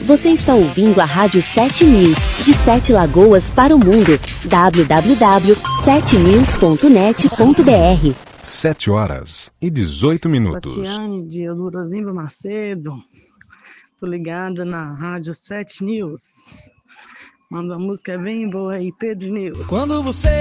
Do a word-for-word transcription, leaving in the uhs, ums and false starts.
Você está ouvindo a Rádio sete News, de Sete Lagoas para o mundo. w w w ponto sete news ponto net ponto b r. Sete horas e dezoito minutos. Tatiane de Elurazinho Macedo. Tô ligada na Rádio sete News. Manda uma música bem boa aí, Pedro News. Quando você